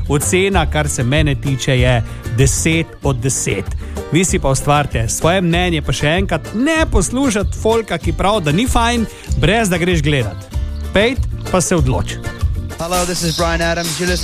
ocena, kar se mene tiče, je 10 od 10. Vi si pa ustvarite svoje mnenje, pa še enkrat ne poslušati folka, ki pravi, da ni fajn, brez da greš gledat. Pejt pa se odloči. Hello, this is Bryan Adams. You're listening